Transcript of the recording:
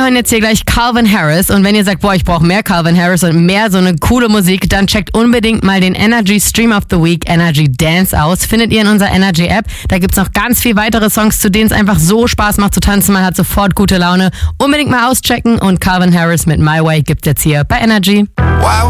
Wir hören jetzt hier gleich Calvin Harris und wenn ihr sagt, boah, ich brauche mehr Calvin Harris und mehr so eine coole Musik, dann checkt unbedingt mal den Energy Stream of the Week, Energy Dance aus. Findet ihr in unserer Energy App. Da gibt's noch ganz viel weitere Songs, zu denen es einfach so Spaß macht zu tanzen. Man hat sofort gute Laune. Unbedingt mal auschecken und Calvin Harris mit My Way gibt's jetzt hier bei Energy. Wow.